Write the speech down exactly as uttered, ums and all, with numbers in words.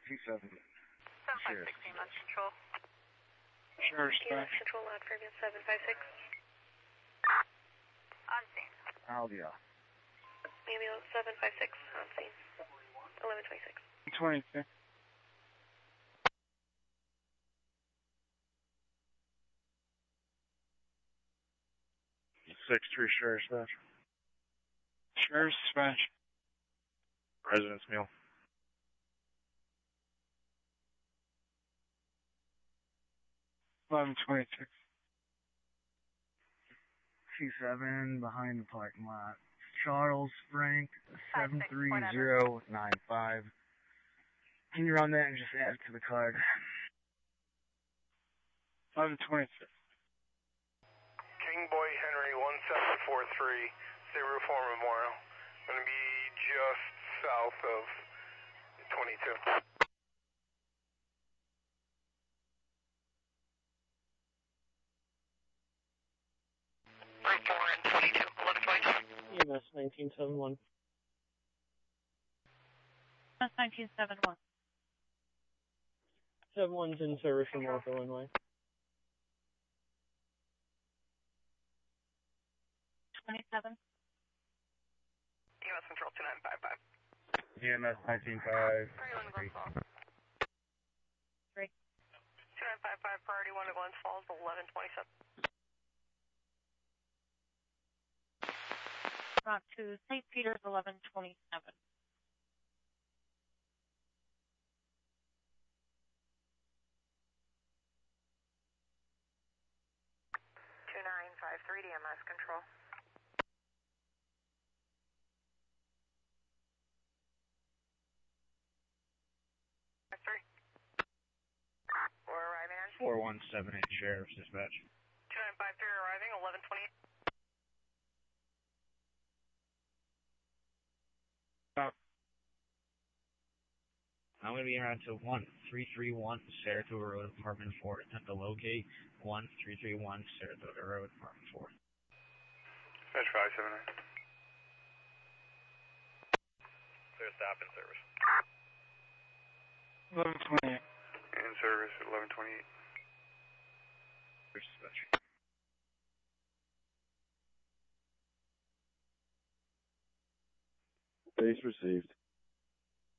T seven. seven five six, E M S Control. Sure, E M S Control, loud Fairview seven five six. On scene. Aldia. Ambulance seven five six, on scene. eleven twenty-six. twenty-six. Six three Sheriff's Dispatch. Sheriff's Dispatch. Residence Mule. Eleven twenty-six. T seven behind the parking lot. Charles Frank seven three zero nine five. Can you run that and just add it to the card? Eleven twenty-six. King Boy Henry one seven four three, State Reform Memorial. Going to be just south of twenty-two. four and twenty-two, eleven twenty-two. E M S nineteen seventy-one. E M S nineteen seventy-one. seventy-one's in service from North Illinois. twenty-seven. E M S Control two nine five five. E M S nineteen five. Priority one to Glens Falls. Three. two nine five five, priority one to Glens Falls, eleven twenty-seven. Route to Saint Peter's, eleven twenty-seven. two nine five three, D M S Control. Three. We're arriving on. four one seven eight Sheriff's Dispatch. two nine five three arriving, eleven twenty-eight. I'm going to be around to one three three one Saratoga Road, Apartment four. Attempt to locate one three three one Saratoga Road, Apartment four. That's five seven nine. Clear stop in service. eleven twenty-eight. In service at eleven twenty-eight. Dispatch. Base received.